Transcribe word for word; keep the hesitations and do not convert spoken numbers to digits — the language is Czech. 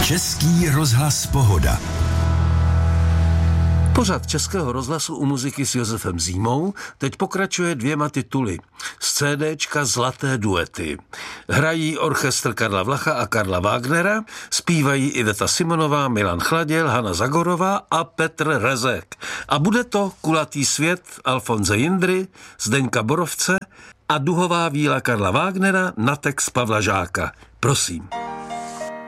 Český rozhlas Pohoda. Pořad Českého rozhlasu u muziky s Josefem Zímou teď pokračuje dvěma tituly z CDčka Zlaté duety. Hrají orchestr Karla Vlacha a Karla Wagnera, zpívají Iveta Simonová, Milan Chladěl, Hana Zagorová a Petr Rezek. A bude to Kulatý svět Alfonse Jindry, Zdeňka Borovce a Duhová víla Karla Wagnera na text Pavla Žáka. Prosím.